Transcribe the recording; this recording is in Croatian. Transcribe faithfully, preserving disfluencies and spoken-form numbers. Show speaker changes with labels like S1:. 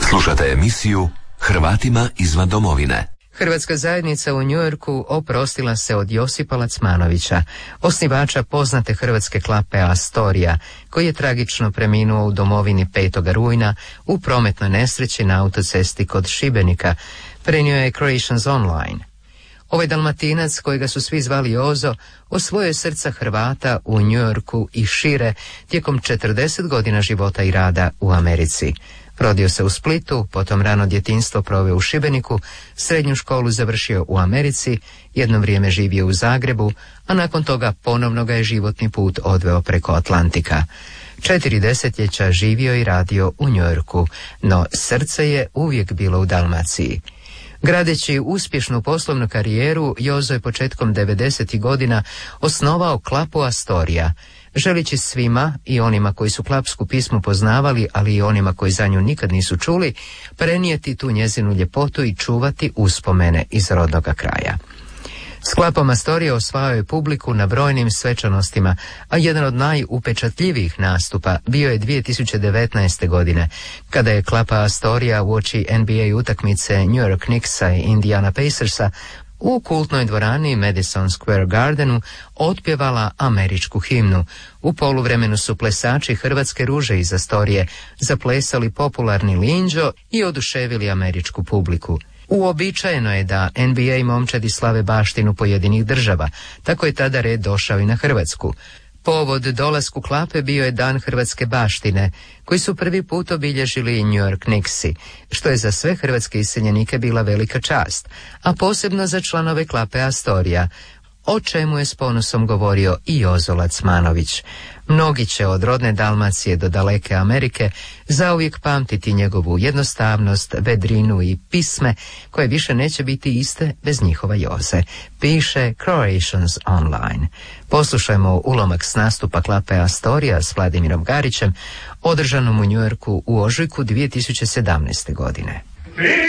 S1: Slušate emisiju Hrvatima izvan domovine.
S2: Hrvatska zajednica u Njujorku oprostila se od Josipa Lacmanovića, osnivača poznate hrvatske klape Astoria, koji je tragično preminuo u domovini petog rujna u prometnoj nesreći na autocesti kod Šibenika, prenio je Croatians Online. Ovaj Dalmatinac, kojega su svi zvali Jozo, osvojio je srca Hrvata u Njujorku i šire tijekom četrdeset godina života i rada u Americi. Rodio se u Splitu, potom rano djetinjstvo proveo u Šibeniku, srednju školu završio u Americi, jedno vrijeme živio u Zagrebu, a nakon toga ponovno ga je životni put odveo preko Atlantika. Četiri desetljeća živio i radio u Njujorku, no srce je uvijek bilo u Dalmaciji. Gradeći uspješnu poslovnu karijeru, Jozo je početkom devedesetih godina osnovao klapu Astoria, želeći svima, i onima koji su klapsku pismu poznavali, ali i onima koji za nju nikad nisu čuli, prenijeti tu njezinu ljepotu i čuvati uspomene iz rodnoga kraja. S klapom Astoria osvajao je publiku na brojnim svečanostima, a jedan od najupečatljivijih nastupa bio je dvije tisuće devetnaeste. godine, kada je klapa Astoria uoči N B A utakmice New York Knicksa i Indiana Pacersa u kultnoj dvorani Madison Square Gardenu otpjevala američku himnu. U poluvremenu su plesači Hrvatske ruže iz Astorije zaplesali popularni linđo i oduševili američku publiku. Uobičajeno je da N B A momčadi slave baštinu pojedinih država, tako je tada red došao i na Hrvatsku. Povod dolasku klape bio je Dan hrvatske baštine, koji su prvi put obilježili New York Knicksi, što je za sve hrvatske iseljenike bila velika čast, a posebno za članove klape Astoria, o čemu je s ponosom govorio i Jozo Lacmanović. Mnogi će od rodne Dalmacije do daleke Amerike zauvijek pamtiti njegovu jednostavnost, vedrinu i pisme, koje više neće biti iste bez njihova Joze, piše Croatians Online. Poslušajmo ulomak s nastupa klape Astoria s Vladimirom Garićem, održanom u Njujorku u ožujku dvije tisuće sedamnaeste. godine.